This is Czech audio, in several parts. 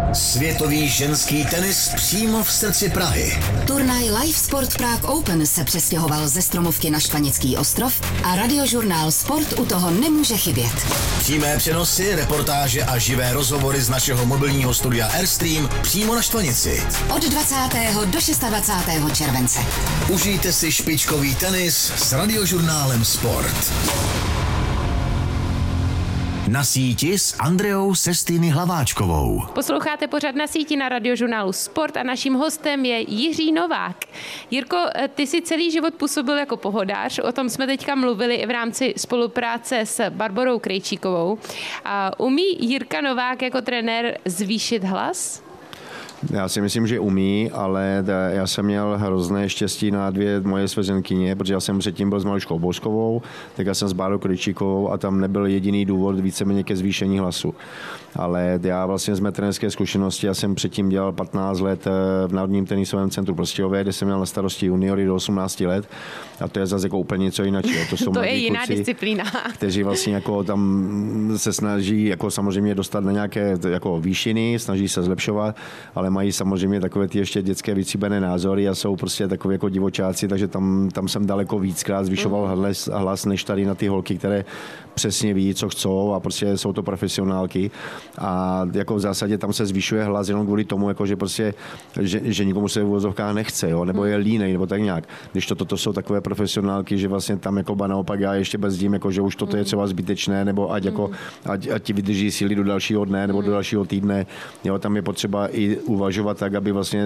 Světový ženský tenis přímo v srdci Prahy. Turnaj Live Sport Prague Open se přestěhoval ze Stromovky na Štvanický ostrov a radiožurnál Sport u toho nemůže chybět. Přímé přenosy, reportáže a živé rozhovory z našeho mobilního studia Airstream přímo na Štvanici. Od 20. do 26. července. Užijte si špičkový tenis s radiožurnálem Sport. Na síti s Andreou Sestýny Hlaváčkovou. Posloucháte pořad Na síti na radiožurnálu Sport a naším hostem je Jiří Novák. Jirko, ty jsi celý život působil jako pohodář, o tom jsme teďka mluvili i v rámci spolupráce s Barborou Krejčíkovou. Umí Jirka Novák jako trenér zvýšit hlas? Já si myslím, že umí, ale já jsem měl hrozné štěstí na dvě moje svěřenkyně, protože já jsem předtím byl s Mališkou Bouskovou, tak já jsem s Bárou Krejčíkovou a tam nebyl jediný důvod víceméně ke zvýšení hlasu. Ale já vlastně z mé trenérské zkušenosti, já jsem předtím dělal 15 let v Národním tenisovém centru Prostějově, kde jsem měl na starosti juniory do 18 let a to je zase jako úplně něco jiného. To je jiná disciplína. Kteří vlastně jako tam se snaží jako samozřejmě dostat na nějaké jako výšiny, snaží se zlepšovat, ale mají samozřejmě takové ty ještě dětské vycíbené názory a jsou prostě takový jako divočáci, takže tam jsem daleko víckrát zvyšoval hlas než tady na ty holky, které přesně ví, co chcou a prostě jsou to profesionálky. A jako v zásadě tam se zvyšuje hlas jenom kvůli tomu, jako že prostě, že nikomu se v uvozovkách nechce, jo, nebo je línej, nebo tak nějak. Když toto jsou takové profesionálky, že vlastně tam jako naopak já ještě bezdím, jako že už toto je třeba zbytečné, nebo ať ti vydrží síly do dalšího dne nebo do dalšího týdne. Jo, tam je potřeba i uvažovat tak, aby vlastně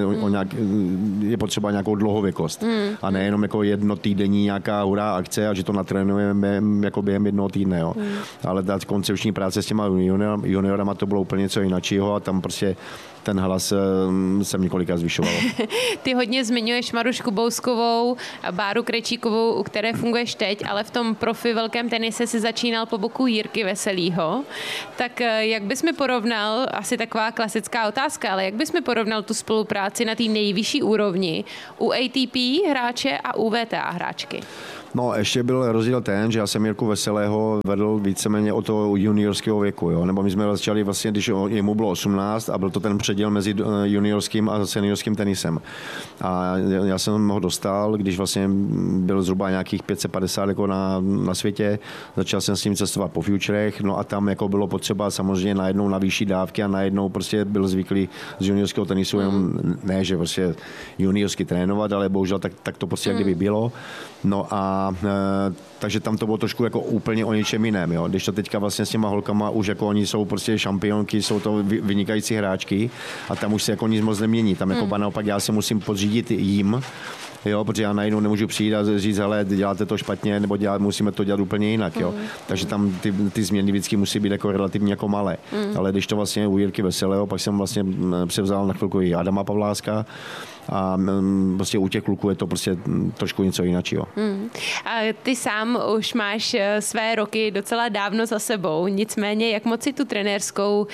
je potřeba nějakou dlouhověkost. A nejenom jako jednotýdenní nějaká hurá akce a že to natrénujeme jako během jednoho týdne, jo. Ale ta koncepční práce s těma juniorama to bylo úplně něco jiného a tam prostě ten hlas jsem několikrát zvyšoval. Ty hodně zmiňuješ Marušku Bouskovou, Báru Krejčíkovou, u které funguješ teď, ale v tom profi velkém tenise si začínal po boku Jirky Veselýho. Tak jak bys mi porovnal, asi taková klasická otázka, ale jak bys mi porovnal tu spolupráci na té nejvyšší úrovni u ATP hráče a u WTA hráčky? No, ještě byl rozdíl ten, že já jsem Jirku Veselého vedl víceméně od toho juniorského věku, jo. Nebo my jsme začali vlastně, když jemu bylo 18 a byl to ten předěl mezi juniorským a seniorským tenisem. A já jsem ho dostal, když vlastně byl zhruba nějakých 550 jako na světě. Začal jsem s ním cestovat po futurech, no a tam jako bylo potřeba samozřejmě najednou na vyšší dávky a najednou prostě byl zvyklý z juniorského tenisu, jenom ne, že prostě juniorsky trénovat, ale bohužel tak to prostě jak kdyby bylo. No a takže tam to bylo trošku jako úplně o něčem jiném, jo. Když to teďka vlastně s těma holkama už jako oni jsou prostě šampionky, jsou to vynikající hráčky a tam už se jako nic moc nemění. Tam jako naopak já se musím podřídit jim, jo, protože já najednou nemůžu přijít a říct, hele, děláte to špatně, nebo musíme to dělat úplně jinak, jo. Takže tam ty změny vždycky musí být jako relativně jako malé. Ale když to vlastně u Jirky Veselého, pak jsem vlastně převzal na chvilku i Adama Pavláska a prostě u těch kluků je to prostě trošku něco jiného. A ty sám už máš své roky docela dávno za sebou, nicméně jak moc si tu trenérskou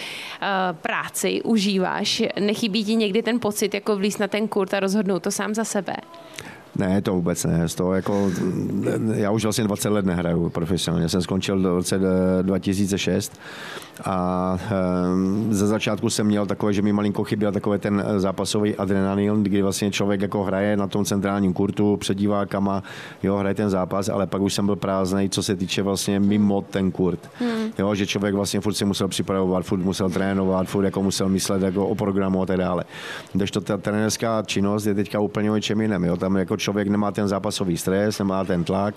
práci užíváš? Nechybí ti někdy ten pocit, jako vlízt na ten kurt a rozhodnout to sám za sebe? Ne, to vůbec ne. Já už vlastně 20 let nehraju profesionálně. Jsem skončil v roce 2006 a ze začátku jsem měl takové, že mi malinko chyběl takový ten zápasový adrenalin, kdy vlastně člověk jako hraje na tom centrálním kurtu, před divákama, jo, hraje ten zápas, ale pak už jsem byl prázdnej, co se týče vlastně mimo ten kurt. Jo, že člověk vlastně furt si musel připravovat, furt musel trénovat, furt jako musel myslet jako o programu a tak dále. Kdežto ta trenérská činnost je teďka úplně o něčem jiném, jo. Tam jako člověk nemá ten zápasový stres, nemá ten tlak,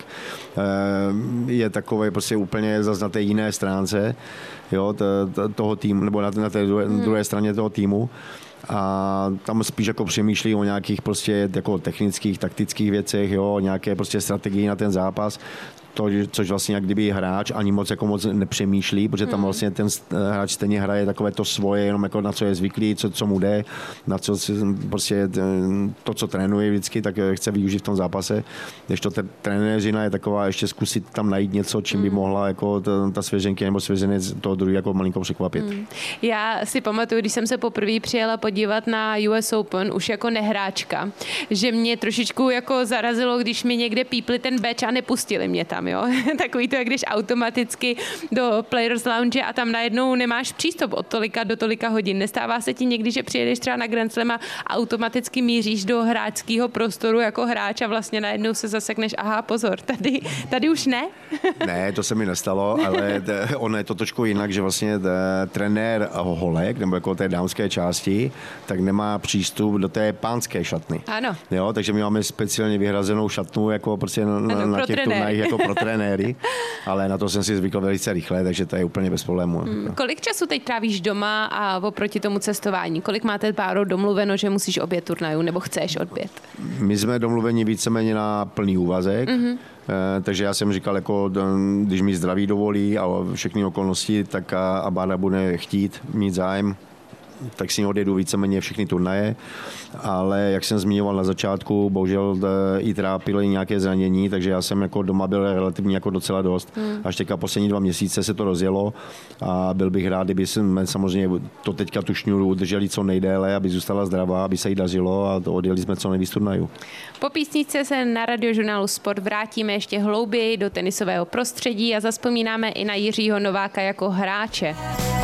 je takový prostě úplně zase na té jiné stránce, jo, toho týmu, nebo na té druhé straně toho týmu. A tam spíš jako přemýšlí o nějakých prostě jako technických, taktických věcech, jo, nějaké prostě strategii na ten zápas. Což vlastně jak kdyby hráč ani moc nepřemýšlí, protože tam vlastně ten hráč stejně hraje takové to svoje, jenom jako na co je zvyklý, co mu jde, na co prostě to, co trénuje vždycky, tak chce využít v tom zápase. Když to trenéřina je taková, ještě zkusit tam najít něco, čím by mohla jako ta svěřenky nebo svěřenec toho druhý jako malinko překvapit. Já si pamatuju, když jsem se poprvé přijela podívat na US Open, už jako nehráčka, že mě trošičku jako zarazilo, když mi někde pípli ten beč a nepustili mě tam. znám, jo. Takový to, jak když automaticky do Players Lounge a tam najednou nemáš přístup od tolika do tolika hodin. Nestává se ti někdy, že přijedeš třeba na Grand Slam a automaticky míříš do hráčského prostoru jako hráč a vlastně najednou se zasekneš, aha, pozor, tady už ne? Ne, to se mi nestalo, ale ono je to trošku jinak, že vlastně trenér holek, nebo jako té dámské části, tak nemá přístup do té pánské šatny. Ano. Jo, takže my máme speciálně vyhrazenou šatnu jako prostě na těch turnajích jako pro trenéry, ale na to jsem si zvykl velice rychle, takže to je úplně bez problému. Kolik času teď trávíš doma a oproti tomu cestování? Kolik máte, Báro, domluveno, že musíš odjet turnajů nebo chceš odjet? My jsme domluveni víceméně na plný úvazek, takže já jsem říkal, jako, když mi zdraví dovolí a všechny okolnosti, tak a Bára bude chtít mít zájem, tak si odjedu víceméně všechny turnaje, ale jak jsem zmiňoval na začátku, bohužel i trápily nějaké zranění, takže já jsem jako doma byl relativně jako docela dost. Až teďka poslední 2 měsíce se to rozjelo a byl bych rád, kdyby jsme samozřejmě to teďka tu šňůru udrželi co nejdéle, aby zůstala zdravá, aby se jí dařilo a odjeli jsme co nejvíc turnajů. Po písničce se na Radiožurnálu Sport vrátíme ještě hlouběji do tenisového prostředí a zazpomínáme i na Jiřího Nováka jako hráče.